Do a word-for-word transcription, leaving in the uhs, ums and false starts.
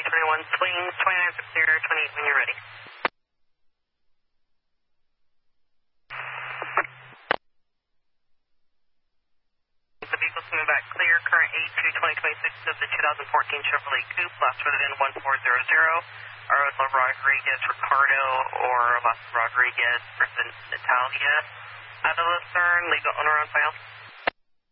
twenty-one swings, twenty-nine for clear, twenty-eight when you're ready. The vehicle's coming back clear, current eight two twenty twenty-six of the two thousand fourteen Chevrolet Coupe, last rated in one four zero zero. Arla Rodriguez, Ricardo, or Las Rodriguez, person Natalia. Out of Lucerne, legal owner on file.